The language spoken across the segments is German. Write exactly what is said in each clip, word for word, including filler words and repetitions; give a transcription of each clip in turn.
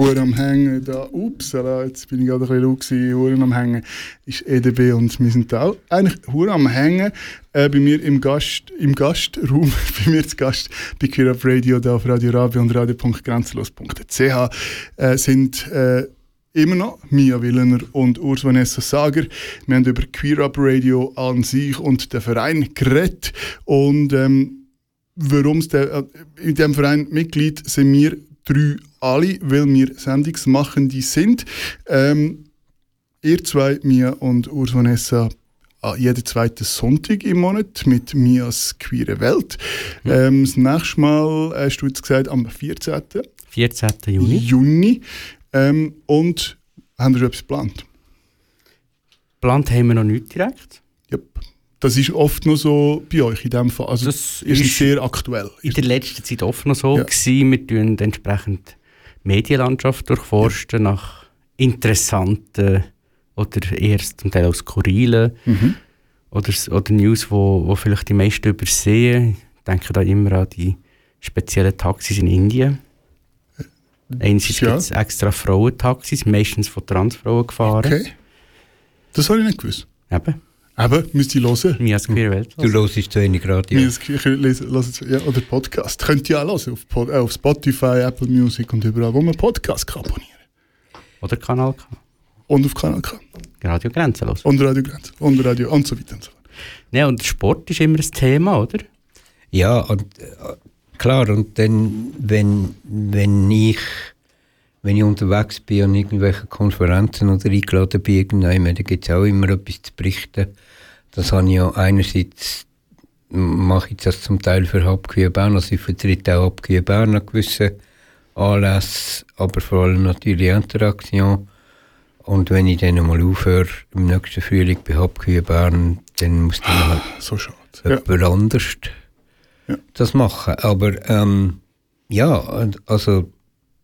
Hure am Hängen da. Ups, jetzt bin ich gerade ein bisschen laut gewesen. Hure am Hängen ist E D B und wir sind da auch eigentlich Hure am Hängen. Äh, bei mir im, Gast, im Gastraum, bei mir zu Gast bei Queer Up Radio, da auf Radio Rabe und radio punkt grenzenlos punkt c h äh, sind äh, immer noch Mia Willener und Urs Vanessa Sager. Wir haben über Queer Up Radio an sich und den Verein geredet. Und ähm, warum de, in diesem Verein Mitglied sind wir drei alle, weil wir Sendungsmachende sind. Ähm, ihr zwei, Mia und Urs Vanessa, jeden zweiten Sonntag im Monat mit Mias Queere Welt. Mhm. Ähm, das nächste Mal, hast du jetzt gesagt, am vierzehnten vierzehnten Juni. Juni. Ähm, und haben wir schon etwas geplant? Geplant haben wir noch nicht direkt. Yep. Das ist oft noch so bei euch in diesem Fall. Also das ist, ist sehr aktuell. In der letzten Zeit oft noch so ja. gewesen. Wir tun entsprechend die Medienlandschaft durchforsten ja. nach interessanten oder eher zum Teil auch skurrilen mhm. oder, oder News, wo, wo vielleicht die meisten übersehen. Ich denke da immer an die speziellen Taxis in Indien. Einerseits ja. gibt es extra Frauentaxis, meistens von Transfrauen gefahren. Okay. Das habe ich nicht gewusst. Eben. Eben, müsst ihr hören. Mias Queere Welt. Du hörst zu wenig Radio. Mias, ich lese, lese, ja, oder Podcast. Könnt ihr auch hören auf, äh, auf Spotify, Apple Music und überall, wo man Podcast kann abonnieren. Oder Kanal K. Und auf Kanal K. Radio Grenzenlos. Und Radio Grenzenlos. Und Radio und so weiter und so fort. Ja, und Sport ist immer ein Thema, oder? Ja, und äh, klar, und dann, wenn, wenn ich wenn ich unterwegs bin an irgendwelchen Konferenzen oder eingeladen bin, dann gibt es auch immer etwas zu berichten. Das habe ich ja einerseits, mache ich das zum Teil für Hab-Queer Bern, also ich vertrete auch Hab-Queer Bern an gewissen Anlässen, aber vor allem natürlich Interaktion. Und wenn ich dann mal aufhöre, im nächsten Frühling bei Hab-Queer Bern, dann muss dann halt so schade. jemand ja. anders ja. das machen. Aber ähm, ja, also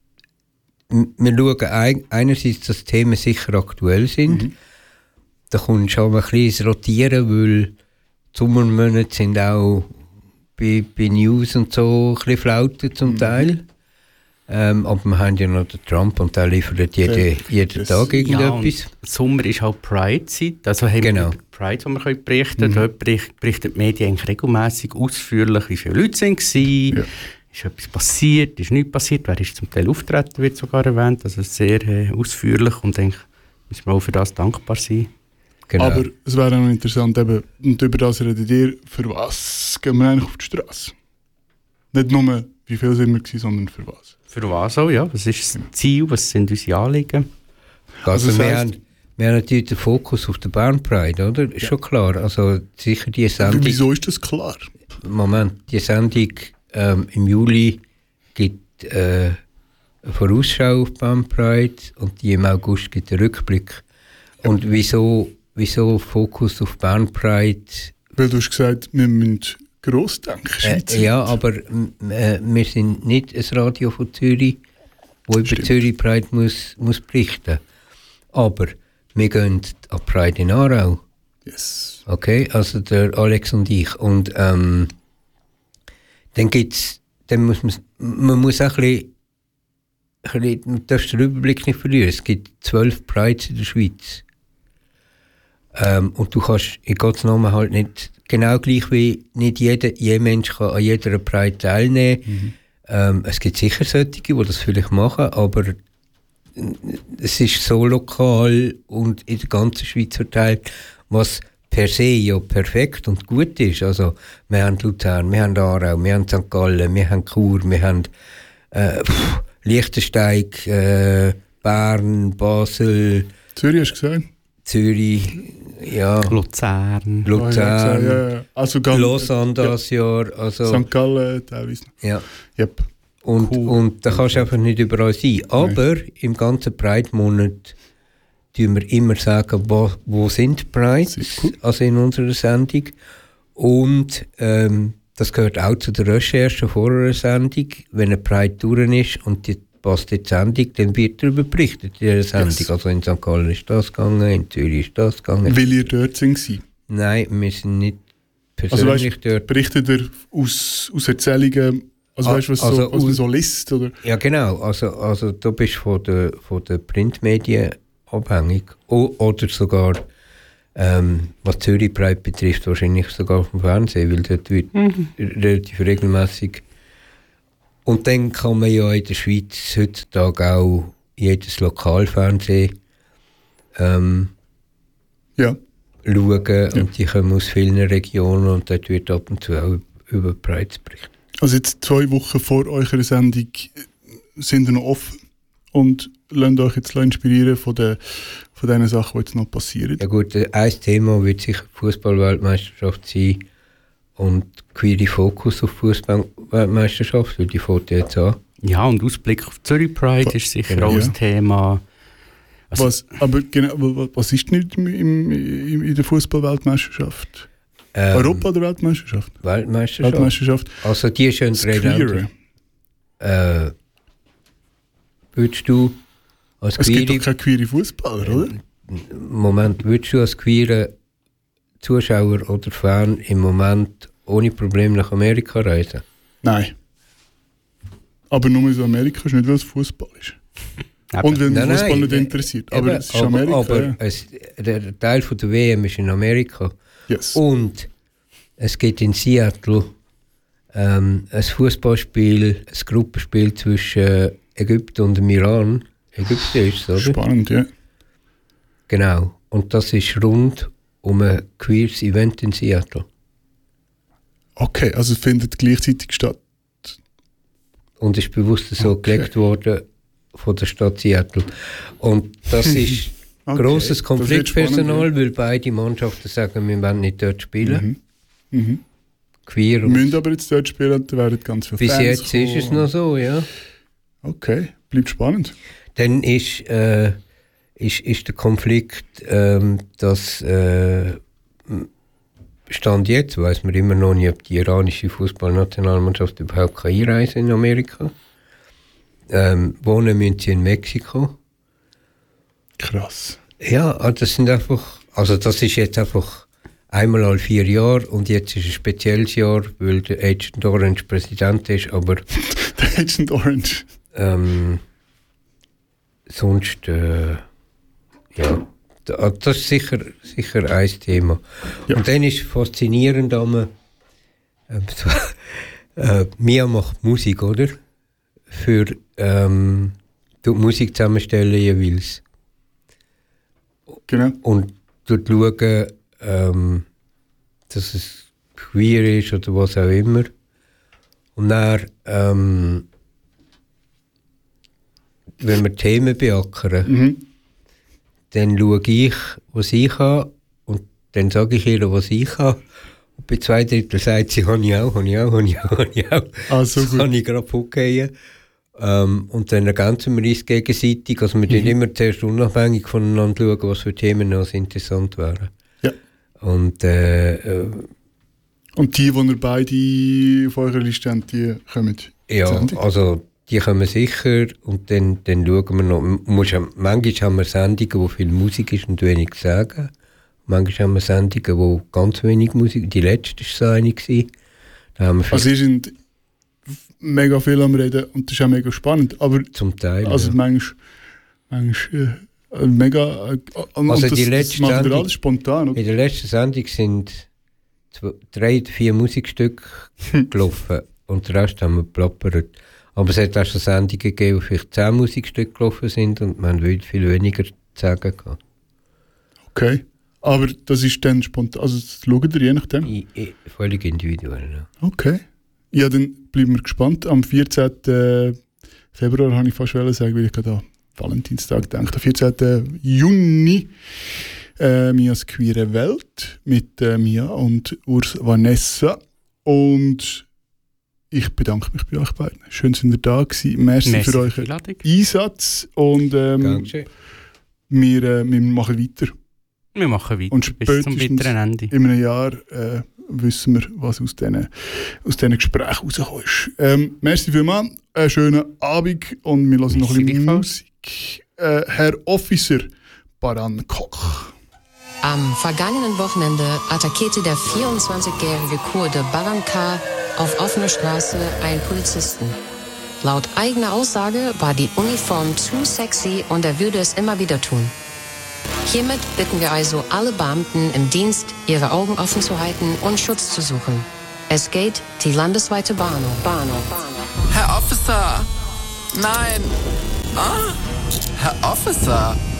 wir schauen einerseits, dass die Themen sicher aktuell sind. Mhm. Da kommt schon ein bisschen ins Rotieren, weil die Sommermonate sind auch bei, bei News und so ein bisschen flauten zum mhm. Teil. Ähm, aber wir haben ja noch den Trump und der liefert jeden, jeden Tag irgendetwas. Ja, Sommer ist halt Pride-Zeit. Also haben genau. wir über Pride, die wir berichten können. Mhm. Dort berichten die Medien eigentlich regelmässig ausführlich, wie viele Leute waren. Ja. Ist etwas passiert, ist nichts passiert, wer ist zum Teil auftreten, wird sogar erwähnt, also sehr äh, ausführlich und denke, müssen wir auch für das dankbar sein. Genau. Aber es wäre auch noch interessant, eben, und über das redet ihr, für was gehen wir eigentlich auf die Straße? Nicht nur, wie viel sind wir gewesen, sondern für was? Für was auch, ja. Was ist das Ziel, was sind unsere Anliegen? Also, also wir, haben, wir haben natürlich den Fokus auf den Bern Pride, oder? Ist ja. schon klar, also sicher die Sendung... Wieso ist das klar? Moment, die Sendung... Ähm, im Juli gibt es äh, eine Vorausschau auf Bern Pride und die im August gibt einen Rückblick. Und wieso, wieso Fokus auf Bern Pride? Weil du hast gesagt, wir müssen gross denken, äh, Ja, aber äh, wir sind nicht ein Radio von Zürich, das über Zürich Pride muss, muss berichten. Aber wir gehen an Pride in Aarau. Yes. Okay, also der Alex und ich. Und ähm, dann gibt's, dann muss man, man muss auch ein bisschen, ein bisschen, man darf den Überblick nicht verlieren. Es gibt zwölf Prides in der Schweiz. Ähm, und du kannst in Gottes Namen halt nicht, genau gleich wie nicht jeder, jeder Mensch kann an jeder Pride teilnehmen. Mhm. Ähm, es gibt sicher solche, die das vielleicht machen, aber es ist so lokal und in der ganzen Schweiz verteilt, was per se ja perfekt und gut ist. Also, wir haben Luzern, wir haben Aarau, wir haben Sankt Gallen, wir haben Chur, wir haben äh, pff, Liechtensteig, äh, Bern, Basel. Zürich hast du gesagt? Zürich, ja. Luzern. Luzern. Oh, ja, ja. Also Lausanne das ja. Jahr. Also, Sankt Gallen teilweise. Ja. Yep. Und, cool. und da kannst du einfach nicht überall sein. Aber Nein. im ganzen Pride-Monat tun wir immer sagen, wo, wo sind Prides, cool. also in unserer Sendung. Und ähm, das gehört auch zu der Recherche vor einer Sendung. Wenn eine Pride durch ist und die passt in die Sendung, dann wird darüber berichtet in dieser Sendung. Yes. Also in Sankt Gallen ist das gegangen, in Zürich ist das gegangen. Weil ihr dort sind? Nein, wir sind nicht persönlich also weißt, dort. Berichtet ihr aus, aus Erzählungen Also weißt du, was, also, so, was man so liest? Oder? Ja genau, also, also du bist von den von der Printmedien abhängig. O, oder sogar, ähm, was Zürich Pride betrifft, wahrscheinlich sogar vom Fernsehen, weil dort wird mhm. relativ regelmäßig. Und dann kann man ja in der Schweiz heutzutage auch jedes Lokalfernsehen ähm, ja. schauen. Ja. Und die kommen aus vielen Regionen und dort wird ab und zu auch über Pride berichtet. Also jetzt zwei Wochen vor eurer Sendung sind ihr noch offen und lasst euch jetzt inspirieren von den, von den Sachen, die jetzt noch passieren. Ja gut, ein Thema wird sicher die Fußball-Weltmeisterschaft sein und queere Fokus auf Fußball-Weltmeisterschaft, weil die fängt jetzt an. Ja, und Ausblick auf Zürich Pride ist sicher genau, auch ein ja. Thema. Also, was, aber genau, was ist nicht im, im, im, in der Fußball-Weltmeisterschaft? Ähm, Europa- oder Weltmeisterschaft? Weltmeisterschaft. Weltmeisterschaft. Also die ist ja ein Trailer. Äh, würdest du als Es queere... gibt doch keine queere Fußballer, oder? Moment, würdest du als queere Zuschauer oder Fan im Moment ohne Probleme nach Amerika reisen? Nein. Aber nur in Amerika ist nicht, weil es Fußball ist. Eben. Und wenn mich Nein, Fußball nein, nicht interessiert. Aber eben, es ist aber, Amerika. aber ja. es, der Teil von der W M ist in Amerika. Yes. Und es gibt in Seattle ähm, ein Fußballspiel, ein Gruppenspiel zwischen Ägypten und dem Iran. Ägypten ist es, oder? Spannend, ja. Genau. Und das ist rund um ein queeres Event in Seattle. Okay, also es findet gleichzeitig statt. Und ist bewusst so Okay. gelegt worden von der Stadt Seattle. Und das ist Okay, grosses das wird Konfliktpersonal, spannend, weil beide Mannschaften sagen, wir wollen nicht dort spielen. Mhm. Mhm. Queer. Wir Und müssen aber jetzt dort spielen und da werden ganz viele bis Fans jetzt kommen. ist es noch so, ja. Okay, bleibt spannend. Dann ist, äh, ist, ist der Konflikt, ähm, dass äh, Stand jetzt, weiss man immer noch nicht, ob die iranische Fußballnationalmannschaft überhaupt kann einreisen in Amerika. Ähm, wohnen müssen sie in Mexiko. Krass. Ja, das sind einfach, also das ist jetzt einfach einmal alle vier Jahre und jetzt ist ein spezielles Jahr, weil der Agent Orange Präsident ist, aber Der Agent Orange. ähm, sonst, äh, ja, da- das ist sicher, sicher ein Thema. Ja. Und dann ist faszinierend, dass man, äh, äh, Mia macht Musik, oder? Für, ähm, tut Musik zusammenstellen jeweils. Genau. Und dort schauen, ähm, dass es queer ist oder was auch immer. Und dann, ähm, wenn wir Themen beackern, Mhm. dann schaue ich, was ich habe und dann sage ich ihr, was ich habe. Und bei zwei Drittel sagt sie, habe ich auch, habe ich auch, habe ich auch, habe ich auch. Ah, so Das gut. kann ich gerade vorgehen. Ähm, und dann ergänzen wir uns gegenseitig. Also wir Mhm. mhm. immer zuerst unabhängig voneinander schauen, was für Themen noch interessant wären. Ja. Und äh, äh, Und die, die ihr beide auf eurer Liste habt, die kommen. ja, Sendung? also die kommen sicher und dann, dann schauen wir noch. Muss, manchmal haben wir Sendungen, wo viel Musik ist und wenig zu sagen. Manchmal haben wir Sendungen, wo ganz wenig Musik. Die letzte war so eine. gewesen. Da haben wir Also ihr sind mega viel am Reden und das ist auch mega spannend. Aber zum Teil. also ja. manchmal, manchmal äh, mega... Äh, und Also das, die das letzte macht ihr Sendung- alles spontan, oder? In der letzten Sendung sind zwei, drei oder vier Musikstücke gelaufen und den Rest haben wir plappert. Aber es hat auch schon Sendungen gegeben, wo vielleicht zehn Musikstücke gelaufen sind und man will viel weniger zu sagen gehabt. Okay. Aber das ist dann spontan, also das schaut ihr je nachdem? I, I, völlig individuell. Ja. Okay. Ja, dann bleiben wir gespannt. Am vierzehnten Februar habe ich fast wollen sagen, weil ich gerade an Valentinstag denke. Am vierzehnten Juni äh, Mias queere Welt mit äh, Mia und Urs Vanessa. Und ich bedanke mich bei euch beiden. Schön, dass ihr da gewesen. Merci, Merci für für euren die Einladung. Einsatz. Und ähm, Dankeschön. wir, äh, wir machen weiter. Wir machen weiter Und bis zum spätestens bitteren Ende. in einem Jahr äh, wissen wir, was aus diesen aus diesen Gesprächen rausgekommen ist. Ähm, merci vielmals, einen schönen Abend und wir hören noch ein Merci bisschen gleichfalls. Musik. Äh, Herr Officer Baran Koch. Am vergangenen Wochenende attackierte der vierundzwanzigjährige Kurde Baran K. auf offener Straße einen Polizisten. Laut eigener Aussage war die Uniform zu sexy und er würde es immer wieder tun. Hiermit bitten wir also alle Beamten im Dienst, ihre Augen offen zu halten und Schutz zu suchen. Es geht die landesweite Warnung. Warnung. Herr Officer! Nein! Ah? Herr Officer!